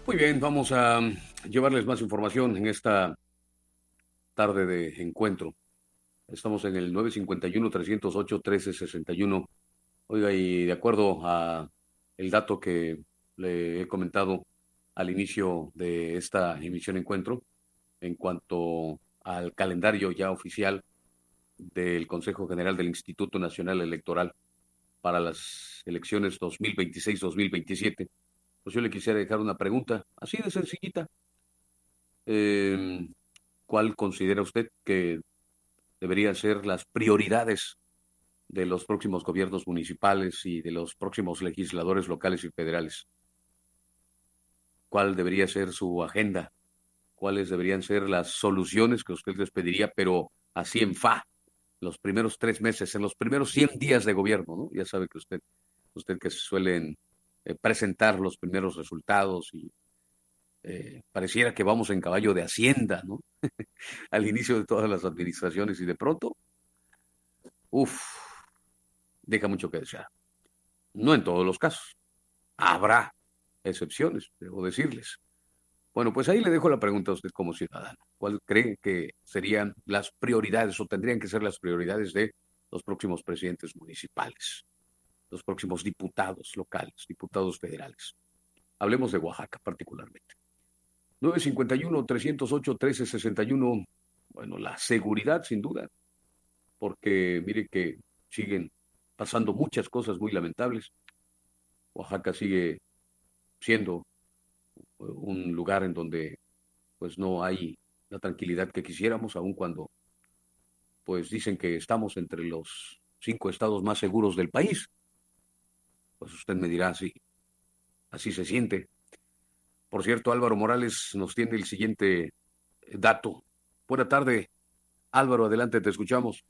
Muy bien, vamos a llevarles más información en esta tarde de encuentro. Estamos en el 951-308-1361. Oiga, y de acuerdo a el dato que le he comentado al inicio de esta emisión encuentro, en cuanto al calendario ya oficial del Consejo General del Instituto Nacional Electoral para las elecciones 2026-2027, pues yo le quisiera dejar una pregunta, así de sencillita. Eh, ¿Cuál considera usted que deberían ser las prioridades de los próximos gobiernos municipales y de los próximos legisladores locales y federales? ¿Cuál debería ser su agenda? ¿Cuáles deberían ser las soluciones que usted les pediría, pero así en los primeros 3 meses, en los primeros 100 días de gobierno, ¿no? Ya sabe que usted que suelen presentar los primeros resultados y pareciera que vamos en caballo de Hacienda, ¿no? Al inicio de todas las administraciones y de pronto, uff, deja mucho que desear. No en todos los casos. Habrá excepciones, debo decirles. Bueno, pues ahí le dejo la pregunta a usted como ciudadano. ¿Cuál cree que serían las prioridades o tendrían que ser las prioridades de los próximos presidentes municipales, los próximos diputados locales, diputados federales? Hablemos de Oaxaca particularmente. 951-308-1361. Bueno, la seguridad sin duda, porque mire que siguen pasando muchas cosas muy lamentables. Oaxaca sigue siendo un lugar en donde pues no hay la tranquilidad que quisiéramos, aun cuando pues dicen que estamos entre los 5 estados más seguros del país. Pues usted me dirá si así se siente. Por cierto, Álvaro Morales nos tiene el siguiente dato. Buena tarde, Álvaro, adelante, te escuchamos.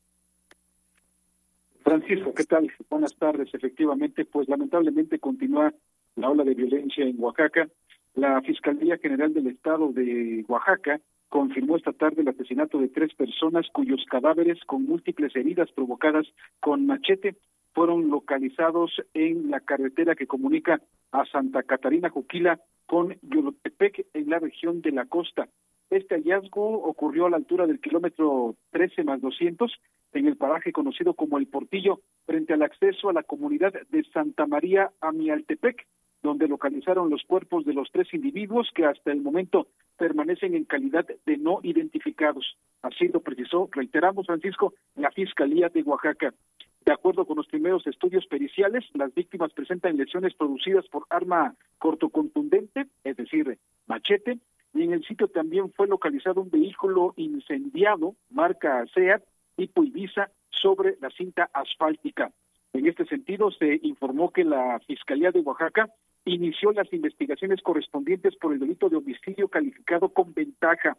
Francisco, ¿qué tal? Buenas tardes. Efectivamente, pues lamentablemente continúa la ola de violencia en Oaxaca. La Fiscalía General del Estado de Oaxaca confirmó esta tarde el asesinato de 3 personas cuyos cadáveres con múltiples heridas provocadas con machete fueron localizados en la carretera que comunica a Santa Catarina Juquila con Yolotepec en la región de la costa. Este hallazgo ocurrió a la altura del kilómetro 13 más 200 en el paraje conocido como El Portillo, frente al acceso a la comunidad de Santa María Amialtepec, donde localizaron los cuerpos de los 3 individuos que hasta el momento permanecen en calidad de no identificados. Así lo precisó, reiteramos, Francisco, la Fiscalía de Oaxaca. De acuerdo con los primeros estudios periciales, las víctimas presentan lesiones producidas por arma cortocontundente, es decir, machete, y en el sitio también fue localizado un vehículo incendiado, marca SEAT, tipo Ibiza, sobre la cinta asfáltica. En este sentido, se informó que la Fiscalía de Oaxaca inició las investigaciones correspondientes por el delito de homicidio calificado con ventaja.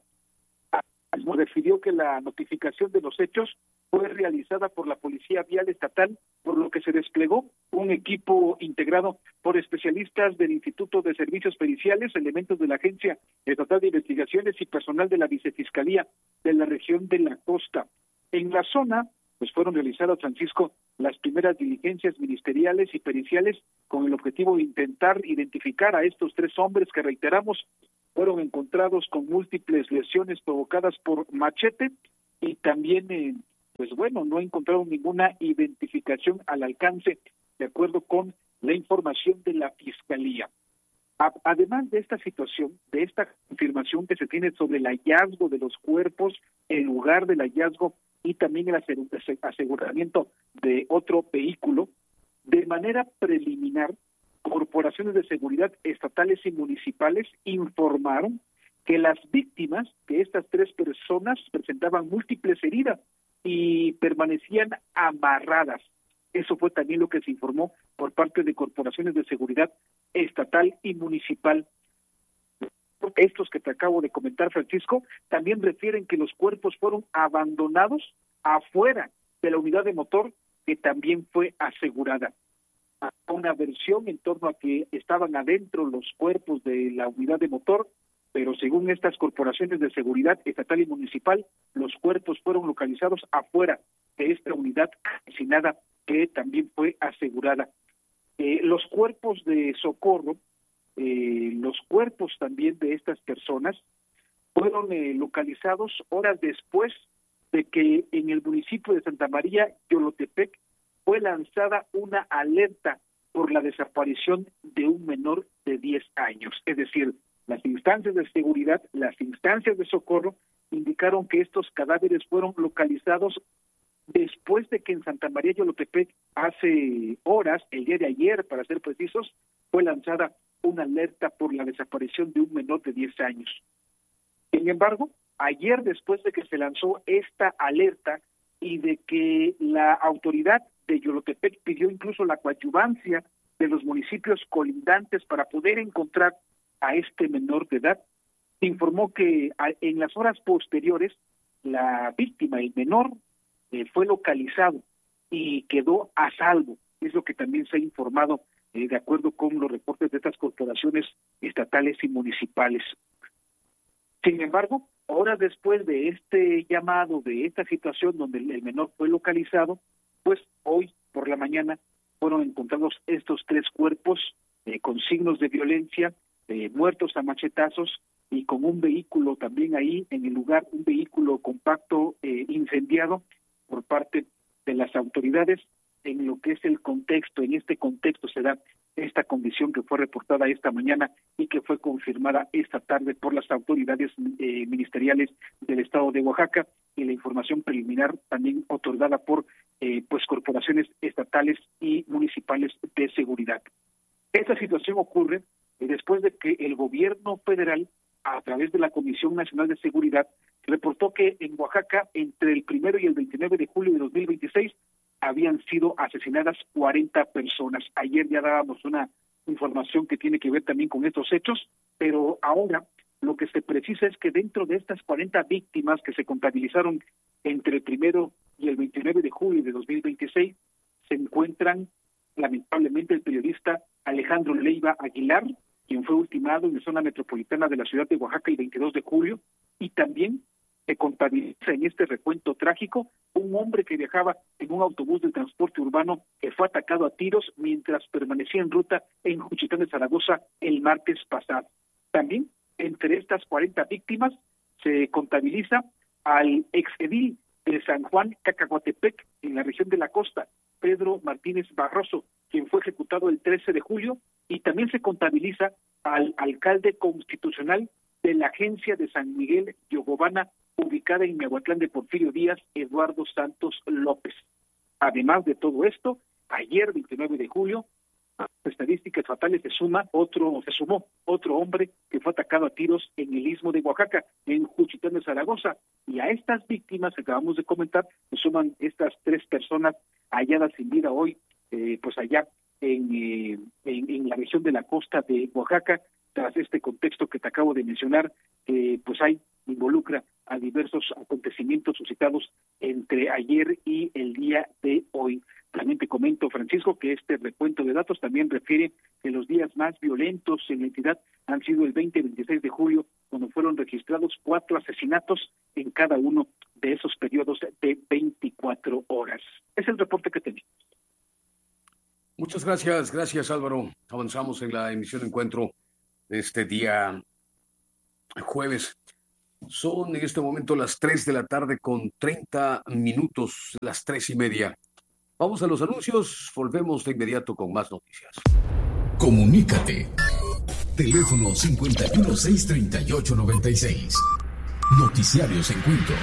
Refirió que la notificación de los hechos fue realizada por la Policía Vial Estatal, por lo que se desplegó un equipo integrado por especialistas del Instituto de Servicios Periciales, elementos de la Agencia Estatal de Investigaciones y personal de la Vicefiscalía de la región de la costa. En la zona, pues fueron realizadas, Francisco, las primeras diligencias ministeriales y periciales con el objetivo de intentar identificar a estos 3 hombres que, reiteramos, fueron encontrados con múltiples lesiones provocadas por machete y también, pues bueno, no encontraron ninguna identificación al alcance, de acuerdo con la información de la Fiscalía. Además de esta situación, de esta confirmación que se tiene sobre el hallazgo de los cuerpos, el lugar del hallazgo y también el aseguramiento de otro vehículo, de manera preliminar, corporaciones de seguridad estatales y municipales informaron que las víctimas, que estas 3 personas presentaban múltiples heridas y permanecían amarradas. Eso fue también lo que se informó por parte de corporaciones de seguridad estatal y municipal. Estos que te acabo de comentar, Francisco, también refieren que los cuerpos fueron abandonados afuera de la unidad de motor que también fue asegurada. Una versión en torno a que estaban adentro los cuerpos de la unidad de motor, pero según estas corporaciones de seguridad estatal y municipal, los cuerpos fueron localizados afuera de esta unidad calcinada que también fue asegurada. Los cuerpos de socorro los cuerpos también de estas personas fueron localizados horas después de que en el municipio de Santa María, Yolotepec, fue lanzada una alerta por la desaparición de un menor de 10 años. Es decir, las instancias de seguridad, las instancias de socorro indicaron que estos cadáveres fueron localizados después de que en Santa María Yolotepec hace horas, el día de ayer para ser precisos, fue lanzada una alerta por la desaparición de un menor de 10 años. Sin embargo, ayer después de que se lanzó esta alerta y de que la autoridad de Yolotepec pidió incluso la coadyuvancia de los municipios colindantes para poder encontrar a este menor de edad, se informó que en las horas posteriores la víctima, el menor, fue localizado y quedó a salvo. Es lo que también se ha informado de acuerdo con los reportes de estas corporaciones estatales y municipales. Sin embargo, horas después de este llamado, de esta situación donde el menor fue localizado, pues hoy por la mañana fueron encontrados estos 3 cuerpos con signos de violencia, muertos a machetazos y con un vehículo también ahí en el lugar, un vehículo compacto incendiado por parte de las autoridades. En lo que es el contexto, en este contexto se da esta condición que fue reportada esta mañana y que fue confirmada esta tarde por las autoridades ministeriales del estado de Oaxaca, y la información preliminar también otorgada por pues corporaciones estatales y municipales de seguridad. Esta situación ocurre después de que el gobierno federal, a través de la Comisión Nacional de Seguridad, reportó que en Oaxaca entre el 1 y el 29 de julio de 2026 habían sido asesinadas 40 personas. Ayer ya dábamos una información que tiene que ver también con estos hechos, pero ahora lo que se precisa es que dentro de estas 40 víctimas que se contabilizaron entre el 1 y el 29 de julio de 2026, se encuentran lamentablemente el periodista Alejandro Leiva Aguilar, quien fue ultimado en la zona metropolitana de la ciudad de Oaxaca el 22 de julio, y también se contabiliza en este recuento trágico un hombre que viajaba en un autobús de transporte urbano que fue atacado a tiros mientras permanecía en ruta en Juchitán de Zaragoza el martes pasado. También entre estas 40 víctimas se contabiliza al exedil de San Juan Cacahuatepec en la región de la costa, Pedro Martínez Barroso, quien fue ejecutado el 13 de julio, y también se contabiliza al alcalde constitucional de la agencia de San Miguel Yogobana, ubicada en Miahuatlán de Porfirio Díaz, Eduardo Santos López. Además de todo esto, ayer 29 de julio, a las estadísticas fatales se sumó otro hombre que fue atacado a tiros en el istmo de Oaxaca, en Juchitán de Zaragoza, y a estas víctimas que acabamos de comentar se suman estas 3 personas halladas sin vida hoy, pues allá en la región de la costa de Oaxaca, tras este contexto que te acabo de mencionar, pues involucra a diversos acontecimientos suscitados entre ayer y el día de hoy. También te comento, Francisco, que este recuento de datos también refiere que los días más violentos en la entidad han sido el 20 y 26 de julio, cuando fueron registrados 4 asesinatos en cada uno de esos periodos de 24 horas. Es el reporte que tenemos. Muchas gracias Álvaro. Avanzamos en la emisión Encuentro de este día jueves. Son en este momento las 3 de la tarde con 30 minutos, las 3:30. Vamos a los anuncios, volvemos de inmediato con más noticias. Comunícate. Teléfono 5163896. Noticiarios Encuentro.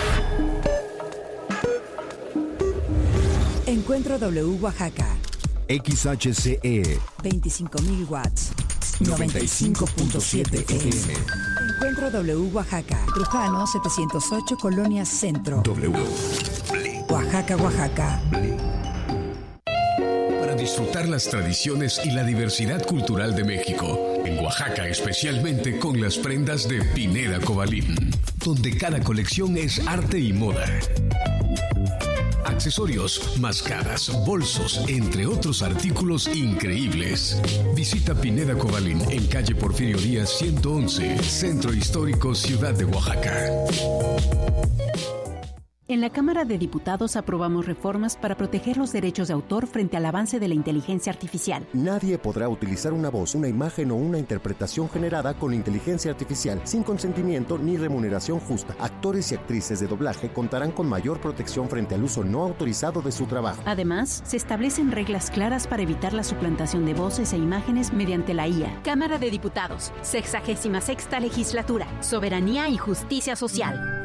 Encuentro W Oaxaca. XHCE 25.000 watts. 95.7 FM. Encuentro W Oaxaca. Trujano 708 Colonia Centro. W. Oaxaca, Oaxaca. Para disfrutar las tradiciones y la diversidad cultural de México, en Oaxaca especialmente con las prendas de Pineda Cobalín, donde cada colección es arte y moda. Accesorios, máscaras, bolsos, entre otros artículos increíbles. Visita Pineda Cobalín en calle Porfirio Díaz 111, Centro Histórico, Ciudad de Oaxaca. En la Cámara de Diputados aprobamos reformas para proteger los derechos de autor frente al avance de la inteligencia artificial. Nadie podrá utilizar una voz, una imagen o una interpretación generada con inteligencia artificial sin consentimiento ni remuneración justa. Actores y actrices de doblaje contarán con mayor protección frente al uso no autorizado de su trabajo. Además, se establecen reglas claras para evitar la suplantación de voces e imágenes mediante la IA. Cámara de Diputados, 66ª Legislatura, Soberanía y Justicia Social.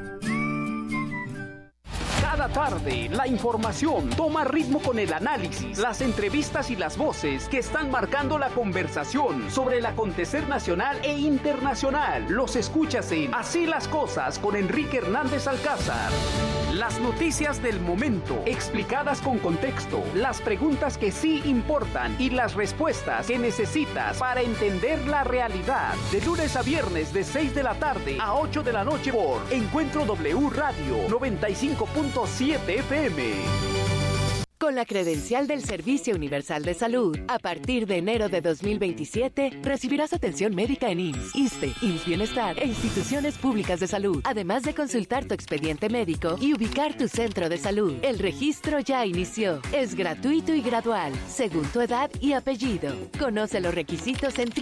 Cada tarde, la información toma ritmo con el análisis, las entrevistas y las voces que están marcando la conversación sobre el acontecer nacional e internacional. Los escuchas en Así las Cosas con Enrique Hernández Alcázar. Las noticias del momento, explicadas con contexto, las preguntas que sí importan y las respuestas que necesitas para entender la realidad. De lunes a viernes de 6 de la tarde a 8 de la noche por Encuentro W Radio 95.7 FM. Con la credencial del Servicio Universal de Salud, a partir de enero de 2027, recibirás atención médica en IMSS, ISSSTE, IMSS Bienestar e instituciones públicas de salud, además de consultar tu expediente médico y ubicar tu centro de salud. El registro ya inició. Es gratuito y gradual, según tu edad y apellido. Conoce los requisitos en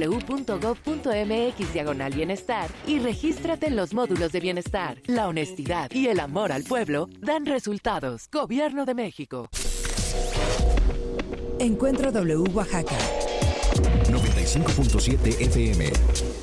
www.gov.mx/bienestar y regístrate en los módulos de bienestar. La honestidad y el amor al pueblo dan resultados. Gobierno de México. Encuentro W Oaxaca 95.7 FM.